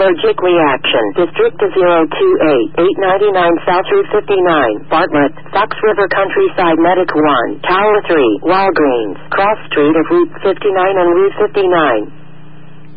allergic reaction. District 028, 899 South Route 59, Bartlett, Fox River Countryside Medical 1, Tower 3, Walgreens, Cross Street of Route 59 and Route 59.